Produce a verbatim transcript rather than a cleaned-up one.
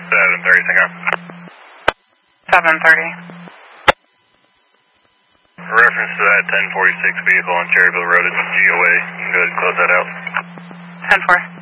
seven thirty, Singer. seven thirty. Reference to that ten forty-six vehicle on Cherryville Road, it's G O A. You can go ahead and close that out. ten four.